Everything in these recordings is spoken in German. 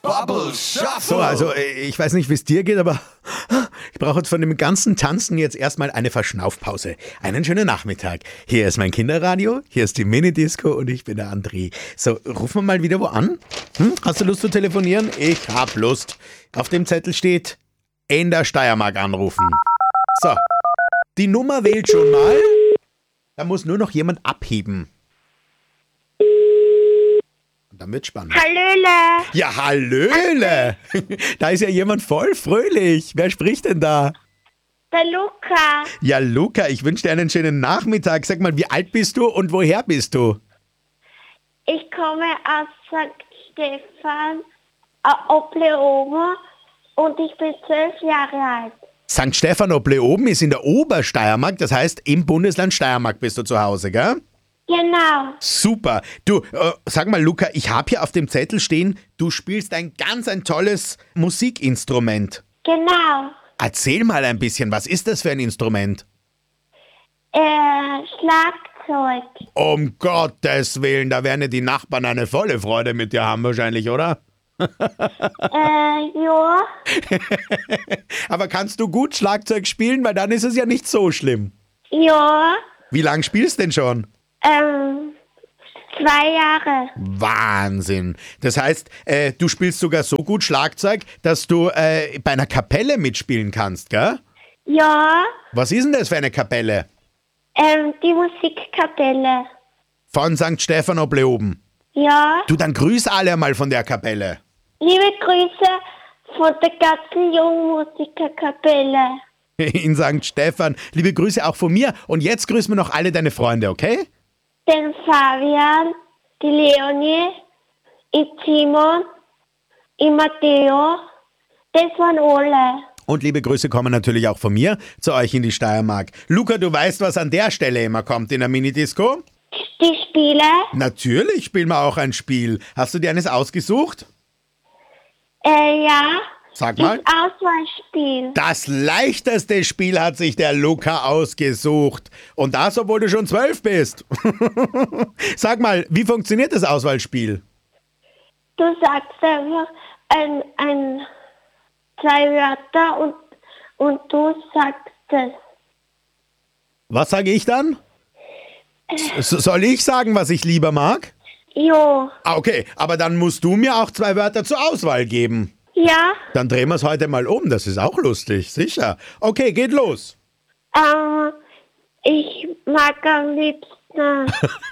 Bubble Shuffle. So, also ich weiß nicht, wie es dir geht, aber ich brauche jetzt von dem ganzen Tanzen jetzt erstmal eine Verschnaufpause. Einen schönen Nachmittag. Hier ist mein Kinderradio, hier ist die Minidisco und ich bin der André. So, rufen wir mal wieder wo an? Hast du Lust zu telefonieren? Ich hab Lust. Auf dem Zettel steht, in der Steiermark anrufen. So, die Nummer wählt schon mal. Da muss nur noch jemand abheben. Dann wird's spannend. Hallöle. Ja, hallöle. Da ist ja jemand voll fröhlich. Wer spricht denn da? Der Luca. Ja, Luca, ich wünsche dir einen schönen Nachmittag. Sag mal, wie alt bist du und woher bist du? Ich komme aus St. Stephan, Obleoben und ich bin 12 Jahre alt. St. Stephan ob Leoben ist in der Obersteiermark, das heißt im Bundesland Steiermark bist du zu Hause, gell? Genau. Super. Du, sag mal, Luca, ich habe hier auf dem Zettel stehen, du spielst ein tolles Musikinstrument. Genau. Erzähl mal ein bisschen, was ist das für ein Instrument? Schlagzeug. Um Gottes Willen, da werden ja die Nachbarn eine volle Freude mit dir haben wahrscheinlich, oder? Ja. Aber kannst du gut Schlagzeug spielen? Weil dann ist es ja nicht so schlimm. Ja. Wie lange spielst du denn schon? 2 Jahre. Wahnsinn. Das heißt, du spielst sogar so gut Schlagzeug, dass du bei einer Kapelle mitspielen kannst, gell? Ja. Was ist denn das für eine Kapelle? Die Musikkapelle. Von St. Stephan ob Leoben. Ja. Du, dann grüß alle mal von der Kapelle. Liebe Grüße von der ganzen Jungmusikerkapelle. In St. Stephan. Liebe Grüße auch von mir. Und jetzt grüßen wir noch alle deine Freunde, okay? Den Fabian, die Leonie, den Simon, den Matteo, das waren alle. Und liebe Grüße kommen natürlich auch von mir zu euch in die Steiermark. Luca, du weißt, was an der Stelle immer kommt in der Minidisco? Die Spiele? Natürlich spielen wir auch ein Spiel. Hast du dir eines ausgesucht? Ja. Sag mal. Das Auswahlspiel. Das leichteste Spiel hat sich der Luca ausgesucht. Und das, obwohl du schon 12 bist. Sag mal, wie funktioniert das Auswahlspiel? Du sagst einfach zwei Wörter und du sagst es. Was sage ich dann? Soll ich sagen, was ich lieber mag? Jo. Ah, okay, aber dann musst du mir auch 2 Wörter zur Auswahl geben. Ja. Dann drehen wir es heute mal um, das ist auch lustig, sicher. Okay, geht los. Ich mag am liebsten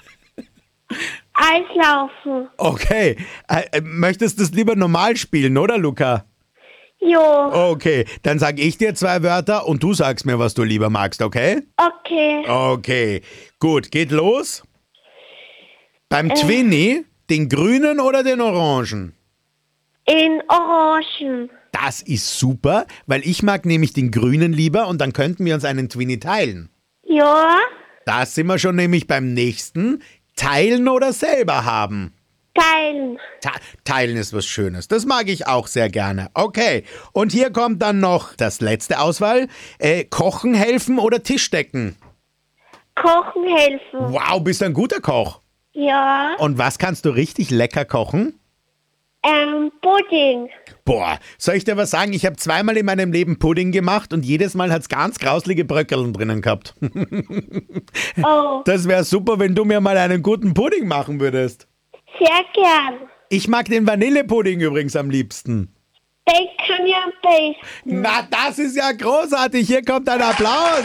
Eislaufen. Okay, möchtest du es lieber normal spielen, oder Luca? Jo. Okay, dann sag ich dir 2 Wörter und du sagst mir, was du lieber magst, okay? Okay. Okay, gut, geht los. Beim Twinny, den grünen oder den orangen? In Orangen. Das ist super, weil ich mag nämlich den grünen lieber und dann könnten wir uns einen Twinny teilen. Ja. Da sind wir schon nämlich beim nächsten. Teilen oder selber haben? Teilen. Teilen ist was Schönes. Das mag ich auch sehr gerne. Okay, und hier kommt dann noch das letzte Auswahl. Kochen helfen oder Tischdecken? Kochen helfen. Wow, bist du ein guter Koch. Ja. Und was kannst du richtig lecker kochen? Pudding. Boah, soll ich dir was sagen? Ich habe 2-mal in meinem Leben Pudding gemacht und jedes Mal hat es ganz grauslige Bröckeln drinnen gehabt. Oh. Das wäre super, wenn du mir mal einen guten Pudding machen würdest. Sehr gern. Ich mag den Vanillepudding übrigens am liebsten. Den kann ich am besten. Na, das ist ja großartig. Hier kommt ein Applaus.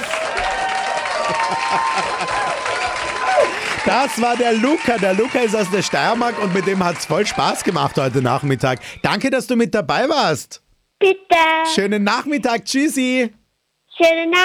Das war der Luca. Der Luca ist aus der Steiermark und mit dem hat es voll Spaß gemacht heute Nachmittag. Danke, dass du mit dabei warst. Bitte. Schönen Nachmittag. Tschüssi. Schönen Abend.